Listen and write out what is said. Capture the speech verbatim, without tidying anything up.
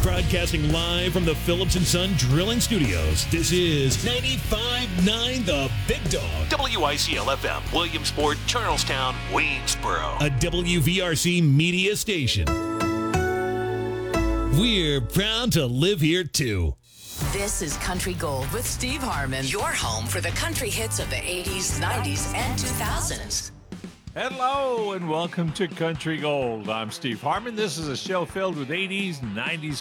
Broadcasting live from the Phillips and Son Drilling Studios, this is ninety-five point nine The Big Dog. W I C L F M, Williamsport, Charlestown, Waynesboro. A W V R C media station. We're proud to live here, too. This is Country Gold with Steve Harmon, your home for the country hits of the eighties, nineties, and two thousands. Hello and welcome to Country Gold. I'm Steve Harmon. This is a show filled with eighties, nineties